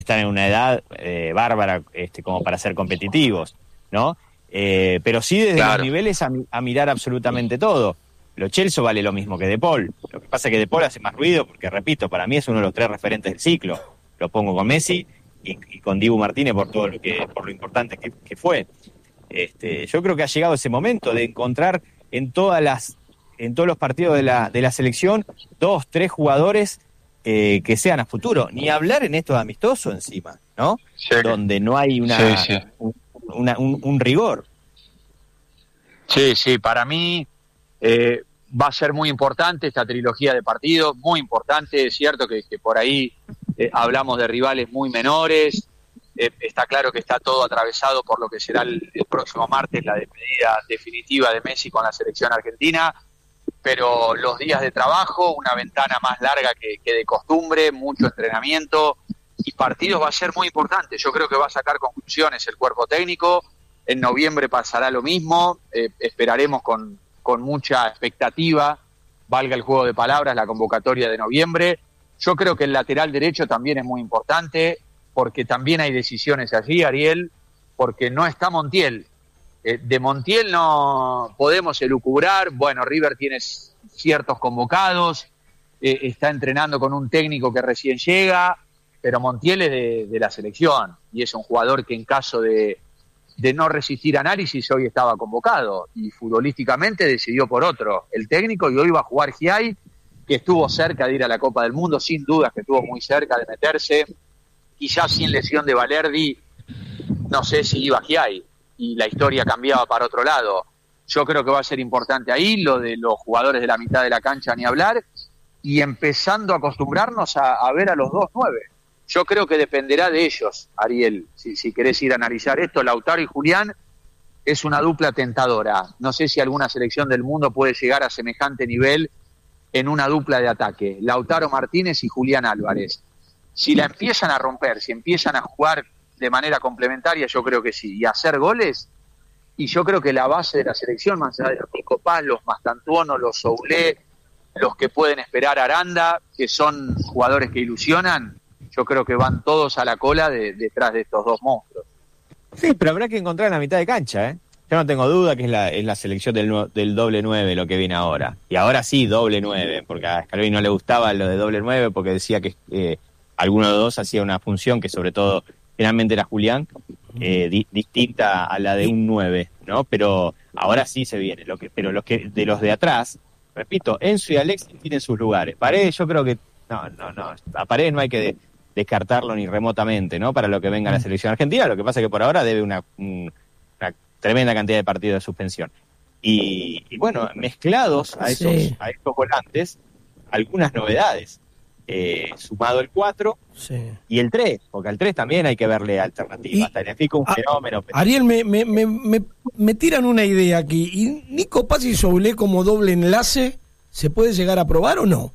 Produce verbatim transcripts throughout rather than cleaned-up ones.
están en una edad eh, bárbara este, como para ser competitivos, ¿no? Eh, pero sí desde claro. los niveles a, a mirar absolutamente todo. Lo Celso vale lo mismo que De Paul. Lo que pasa es que De Paul hace más ruido porque, repito, para mí es uno de los tres referentes del ciclo. Lo pongo con Messi y, y con Dibu Martínez por todo lo que, por lo importante que, que fue. Este, yo creo que ha llegado ese momento de encontrar en todas las, en todos los partidos de la, de la selección dos, tres jugadores eh, que sean a futuro. Ni hablar en estos amistosos encima, ¿no? Sí. Donde no hay una, sí, sí. Un, una un, un rigor. Sí, sí, para mí eh, va a ser muy importante esta trilogía de partidos, muy importante. Es cierto que, que por ahí eh, hablamos de rivales muy menores. Eh, está claro que está todo atravesado por lo que será el, el próximo martes, la despedida definitiva de Messi con la selección argentina, pero los días de trabajo, una ventana más larga que, que de costumbre, mucho entrenamiento y partidos va a ser muy importante. Yo creo que va a sacar conclusiones el cuerpo técnico. En noviembre pasará lo mismo, eh, esperaremos con, con mucha expectativa, valga el juego de palabras, la convocatoria de noviembre. Yo creo que el lateral derecho también es muy importante, porque también hay decisiones allí, Ariel, porque no está Montiel. Eh, de Montiel no podemos elucubrar, bueno, River tiene ciertos convocados, eh, está entrenando con un técnico que recién llega, pero Montiel es de, de la selección, y es un jugador que en caso de, de no resistir análisis hoy estaba convocado, y futbolísticamente decidió por otro, el técnico, y hoy va a jugar Giai, que estuvo cerca de ir a la Copa del Mundo, sin dudas que estuvo muy cerca de meterse, quizás sin lesión de Valerdi, no sé si iba Giai, y la historia cambiaba para otro lado. Yo creo que va a ser importante ahí, lo de los jugadores de la mitad de la cancha ni hablar, y empezando a acostumbrarnos a, a ver a los dos nueve. Yo creo que dependerá de ellos, Ariel, si, si querés ir a analizar esto. Lautaro y Julián es una dupla tentadora. No sé si alguna selección del mundo puede llegar a semejante nivel en una dupla de ataque. Lautaro Martínez y Julián Álvarez. Si la empiezan a romper, si empiezan a jugar de manera complementaria, yo creo que sí. Y a hacer goles, y yo creo que la base de la selección, más allá de los Nico Paz, los Mastantuono, los Soulé, los que pueden esperar a Aranda, que son jugadores que ilusionan, yo creo que van todos a la cola de, detrás de estos dos monstruos. Sí, pero habrá que encontrar en la mitad de cancha, ¿eh? Yo no tengo duda que es la, es la selección del, del doble nueve lo que viene ahora. Y ahora sí, doble nueve, porque a Scaloni no le gustaba lo de doble nueve, porque decía que eh, alguno de los dos hacía una función que sobre todo generalmente era Julián, eh, di, distinta a la de un nueve, ¿no? Pero ahora sí se viene. Lo que, pero los que de los de atrás, repito, Enzo y Alexis tienen sus lugares. Paredes, yo creo que no, no, no. A Paredes no hay que de, descartarlo ni remotamente, ¿no? Para lo que venga la selección argentina. Lo que pasa es que por ahora debe una, una tremenda cantidad de partidos de suspensión. Y, y bueno, mezclados a esos, sí. a estos volantes, algunas novedades. Eh, sumado el cuatro sí. y el tres, porque al tres también hay que verle alternativas. Tanifico un a, fenómeno. Pero... Ariel, me, me, me, me, me tiran una idea aquí. ¿Y Nico Paz y Soulé como doble enlace se puede llegar a probar o no?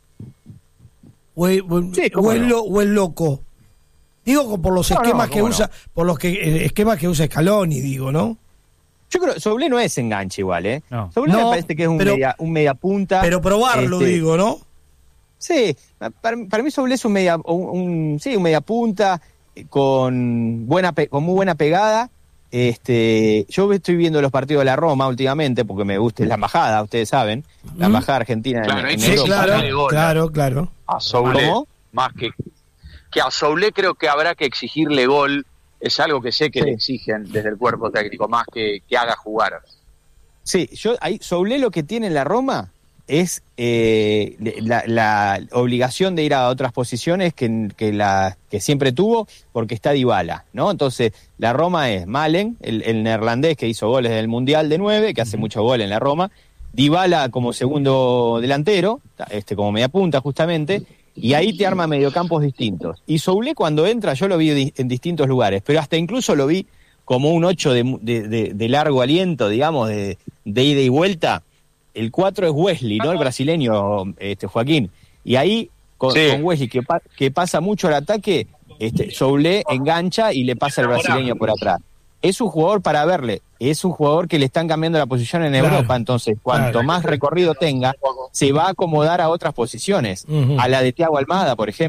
¿O es, sí, o es, no? lo, o es loco? Digo por los no, esquemas no, que usa, no. por los que eh, esquemas que usa Scaloni, digo, ¿no? Yo creo que Soulé no es enganche igual, ¿eh? No. Soulé no, me parece que es un, pero, media, un media punta. Pero probarlo, este, digo, ¿no? Sí, para, para mí Soulé es un media, un, un, sí, un media punta con buena, con muy buena pegada. Este, yo estoy viendo los partidos de la Roma últimamente porque me gusta la embajada, ustedes saben, la embajada argentina claro, en, en sí, Europa. Claro, claro, claro. A Soulé, más que que a Soulé creo que habrá que exigirle gol, es algo que sé que sí. le exigen desde el cuerpo técnico, más que, que haga jugar. Sí, yo ahí Soulé lo que tiene en la Roma es eh, la, la obligación de ir a otras posiciones que, que, la, que siempre tuvo, porque está Dybala, ¿no? Entonces, la Roma es Malen, el, el neerlandés que hizo goles del Mundial de nueve, que hace muchos goles en la Roma, Dybala como segundo delantero, este como media punta justamente, y ahí te arma mediocampos distintos. Y Soulé cuando entra, yo lo vi en distintos lugares, pero hasta incluso lo vi como un ocho de, de, de, de largo aliento, digamos, de, de ida y vuelta. El cuatro es Wesley, ¿no? El brasileño, este Joaquín. Y ahí, con, sí. con Wesley, que, pa, que pasa mucho al ataque, este, Soulé engancha y le pasa al brasileño por atrás. Es un jugador para verle, es un jugador que le están cambiando la posición en claro. Europa, entonces cuanto claro. más recorrido tenga, se va a acomodar a otras posiciones, uh-huh. a la de Thiago Almada, por ejemplo.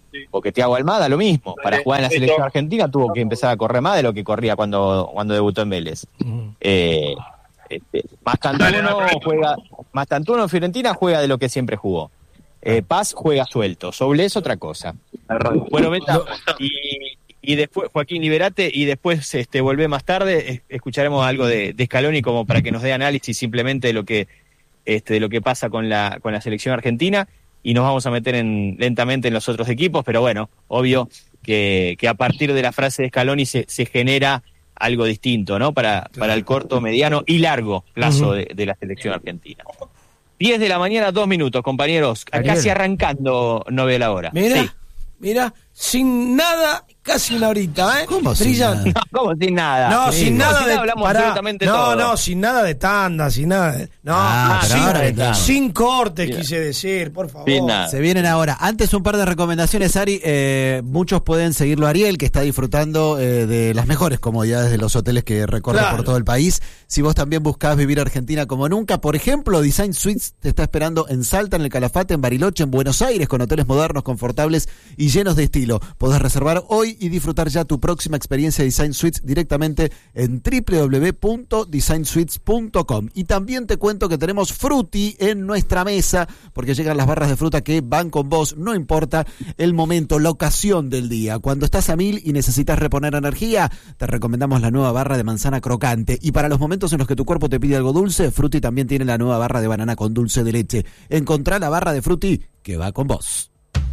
Porque Thiago Almada lo mismo, para jugar en la selección argentina tuvo que empezar a correr más de lo que corría cuando, cuando debutó en Vélez. Eh, este, Mastantuono juega, Mastantuono en Fiorentina juega de lo que siempre jugó. Eh, Paz juega suelto, Soule es otra cosa. Bueno, Beta, y, y después Joaquín Liberate, y después este, volvé más tarde, escucharemos algo de, de Scaloni como para que nos dé análisis simplemente de lo que este, de lo que pasa con la, con la selección argentina. Y nos vamos a meter en, lentamente en los otros equipos, pero bueno, obvio que, que a partir de la frase de Scaloni se, se genera algo distinto, ¿no? Para, claro. para el corto, mediano y largo plazo uh-huh. de, de la selección argentina. diez de la mañana, dos minutos, compañeros. Ariel. Casi arrancando novela ahora. Mira, sí. mira, sin nada, casi una horita, ¿eh? ¿Cómo sin nada? No, ¿cómo sin nada? No, sí. sin no, nada sin de... hablamos Pará, absolutamente no, todo. no, sin nada de tanda, sin nada de... No, ah, sin, ahora de sin cortes, Mira. quise decir, por favor. Se vienen ahora. Antes un par de recomendaciones, Ari. Eh, muchos pueden seguirlo a Ariel, que está disfrutando eh, de las mejores comodidades de los hoteles que recorre claro. por todo el país. Si vos también buscás vivir Argentina como nunca, por ejemplo, Design Suites te está esperando en Salta, en el Calafate, en Bariloche, en Buenos Aires, con hoteles modernos, confortables y llenos de estilo. Podés reservar hoy y disfrutar ya tu próxima experiencia Design Suites directamente en doble u doble u doble u punto design suites punto com. Y también te cuento que tenemos Frutti en nuestra mesa, porque llegan las barras de fruta que van con vos, no importa el momento, la ocasión del día. Cuando estás a mil y necesitas reponer energía, te recomendamos la nueva barra de manzana crocante. Y para los momentos en los que tu cuerpo te pide algo dulce, Frutti también tiene la nueva barra de banana con dulce de leche. Encontrá la barra de Frutti que va con vos.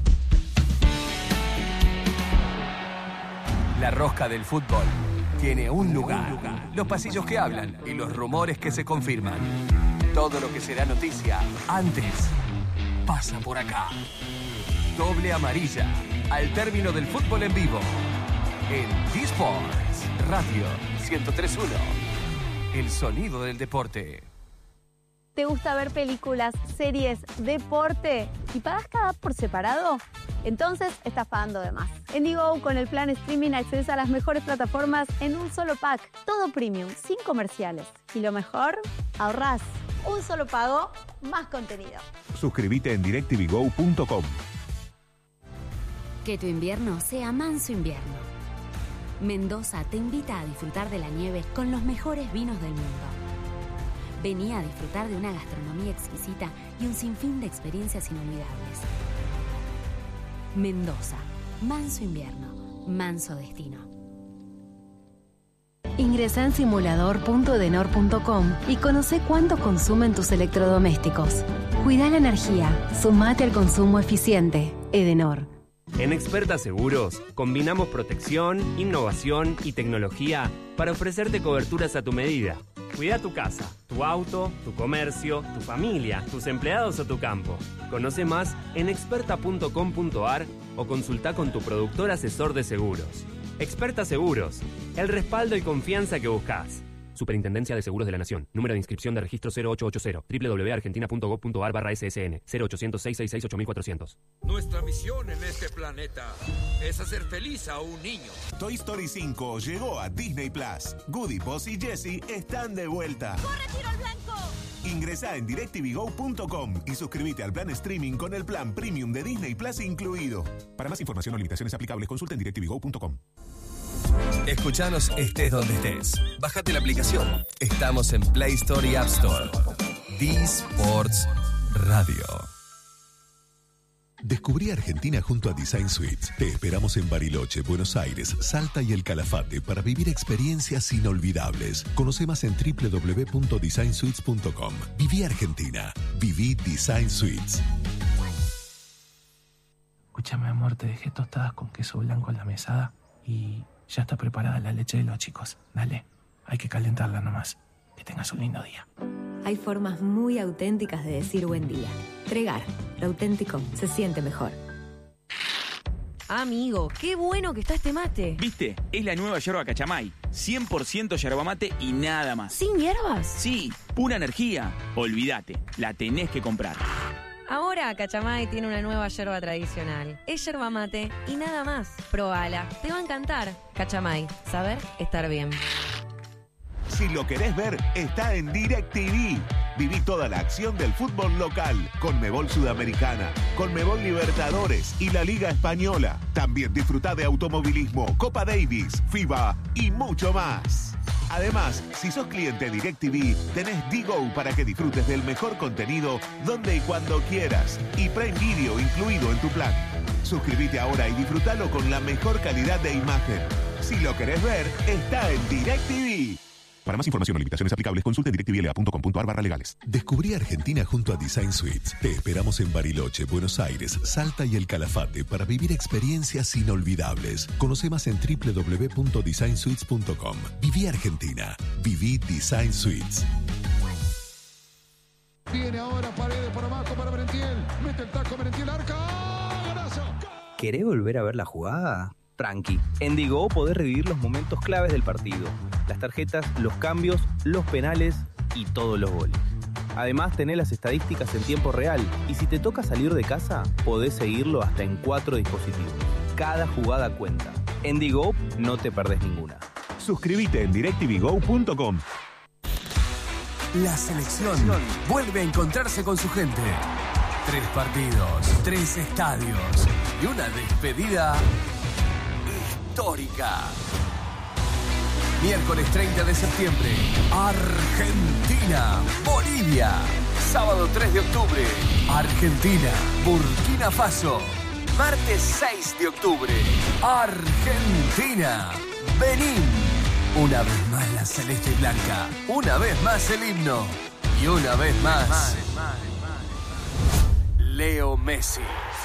La rosca del fútbol tiene un lugar, los pasillos que hablan y los rumores que se confirman. Todo lo que será noticia antes pasa por acá. Doble amarilla, al término del fútbol en vivo, en D-Sports Radio ciento tres punto uno, el sonido del deporte. ¿Te gusta ver películas, series, deporte y pagas cada app por separado? Entonces estás pagando de más. En Digo, con el plan streaming accedes a las mejores plataformas en un solo pack. Todo premium, sin comerciales. Y lo mejor, ahorrás. Un solo pago, más contenido. Suscríbete en direct t v go punto com. Que tu invierno sea manso invierno. Mendoza te invita a disfrutar de la nieve con los mejores vinos del mundo. Vení a disfrutar de una gastronomía exquisita y un sinfín de experiencias inolvidables. Mendoza, manso invierno, manso destino. Ingresa en simulador punto edenor punto com y conoce cuánto consumen tus electrodomésticos. Cuida la energía, sumate al consumo eficiente. Edenor. En Experta Seguros, combinamos protección, innovación y tecnología para ofrecerte coberturas a tu medida. Cuida tu casa, tu auto, tu comercio, tu familia, tus empleados o tu campo. Conoce más en experta punto com punto a r o consulta con tu productor asesor de seguros. Experta Seguros, el respaldo y confianza que buscas. Superintendencia de Seguros de la Nación. Número de inscripción de registro cero ocho ocho cero. doble u doble u doble u punto argentina punto gov punto a r barra S S N. cero ochocientos, seiscientos sesenta y seis, ocho mil cuatrocientos. Nuestra misión en este planeta es hacer feliz a un niño. Toy Story cinco llegó a Disney Plus. Goody, Buzz y Jessie están de vuelta. ¡Corre, tiro al blanco! Ingresá en direct t v go punto com y suscríbete al plan streaming con el plan premium de Disney Plus incluido. Para más información o limitaciones aplicables, consulta en direct t v go punto com. Escuchanos estés donde estés. Bájate la aplicación. Estamos en Play Store y App Store. D-Sports Radio. Descubrí Argentina junto a Design Suites. Te esperamos en Bariloche, Buenos Aires, Salta y el Calafate para vivir experiencias inolvidables. Conoce más en doble u doble u doble u punto design suites punto com. Viví Argentina. Viví Design Suites. Escúchame, amor, te dejé tostadas con queso blanco en la mesada y ya está preparada la leche de los chicos. Dale, hay que calentarla nomás. Que tengas un lindo día. Hay formas muy auténticas de decir buen día. Tregar, lo auténtico se siente mejor. Amigo, qué bueno que está este mate. ¿Viste? Es la nueva yerba Cachamay. cien por ciento yerba mate y nada más. ¿Sin hierbas? Sí, pura energía. Olvídate, la tenés que comprar. Ahora Cachamay tiene una nueva yerba tradicional. Es yerba mate y nada más. Probala, te va a encantar. Cachamay, saber estar bien. Si lo querés ver, está en DirecTV. Viví toda la acción del fútbol local, Conmebol Sudamericana, Conmebol Libertadores y la Liga Española. También disfruta de automovilismo, Copa Davis, FIBA y mucho más. Además, si sos cliente DirecTV, tenés D-Go para que disfrutes del mejor contenido donde y cuando quieras y Prime Video incluido en tu plan. Suscríbete ahora y disfrútalo con la mejor calidad de imagen. Si lo querés ver, está en DirecTV. Para más información o limitaciones aplicables, consulte directvla punto com punto a r barra legales. Descubrí Argentina junto a Design Suites. Te esperamos en Bariloche, Buenos Aires, Salta y El Calafate para vivir experiencias inolvidables. Conoce más en doble u doble u doble u punto design suites punto com. Viví Argentina. Viví Design Suites. Viene ahora Paredes por abajo para Merentiel. Mete el taco Merentiel, arca. ¡Golazo! ¿Querés volver a ver la jugada? Tranqui, en Digo podés revivir los momentos claves del partido, las tarjetas, los cambios, los penales y todos los goles. Además tenés las estadísticas en tiempo real y si te toca salir de casa, podés seguirlo hasta en cuatro dispositivos. Cada jugada cuenta. En Digo no te perdés ninguna. Suscríbete en directv go punto com. La selección vuelve a encontrarse con su gente. Tres partidos, tres estadios y una despedida histórica. Miércoles treinta de septiembre, Argentina, Bolivia. Sábado tres de octubre, Argentina, Burkina Faso. Martes seis de octubre, Argentina, Benín. Una vez más la celeste y blanca, una vez más el himno y una vez más Leo Messi.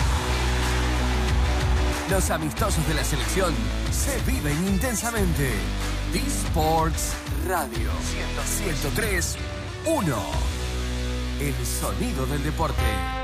Los amistosos de la selección se viven intensamente. D-Sports Radio ciento tres punto uno. El sonido del deporte.